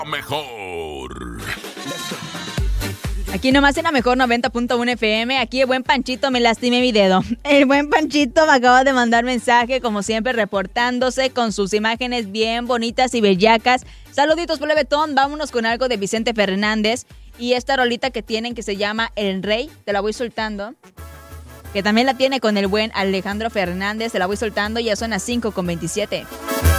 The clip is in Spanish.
Mejor. Aquí nomás en la mejor 90.1 FM. Aquí el buen Panchito, me lastimé mi dedo. El buen Panchito me acaba de mandar mensaje, como siempre, reportándose con sus imágenes bien bonitas y bellacas. Saluditos, plebetón. Vámonos con algo de Vicente Fernández. Y esta rolita que tienen que se llama El Rey. Te la voy soltando. Que también la tiene con el buen Alejandro Fernández. Te la voy soltando. Ya son las 5:27.